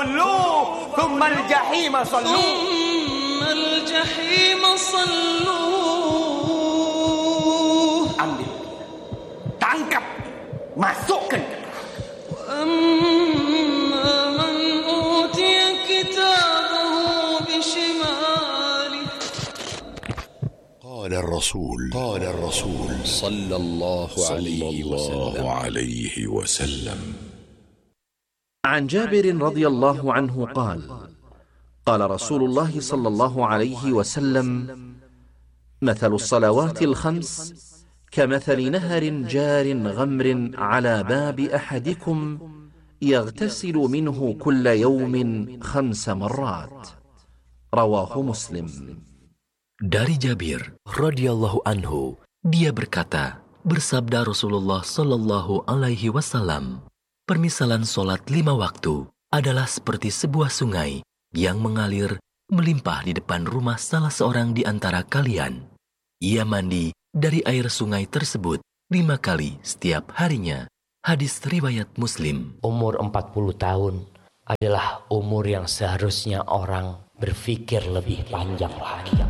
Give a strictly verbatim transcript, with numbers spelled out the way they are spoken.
فغلوه ثم الجحيم صلوه ثم الجحيم صلوه. Ambil, tangkap, masukkan. وأما من أوتي كتابه بشماله. قال الرسول قال الرسول صلى الله عليه وسلم عليه وسلم عن جابر رضي الله عنه قال قال رسول الله صلى الله عليه وسلم مثل الصلوات الخمس كمثل نهر جار غمر على باب أحدكم يغتسل منه كل يوم خمس مرات. رواه مسلم. Dari Jabir radhiyallahu anhu, dia berkata, bersabda Rasulullah sallallahu alaihi wasallam, permisalan solat lima waktu adalah seperti sebuah sungai yang mengalir melimpah di depan rumah salah seorang di antara kalian. Ia mandi dari air sungai tersebut lima kali setiap harinya. Hadis riwayat Muslim. Umur empat puluh tahun adalah umur yang seharusnya orang berpikir lebih panjang-panjang.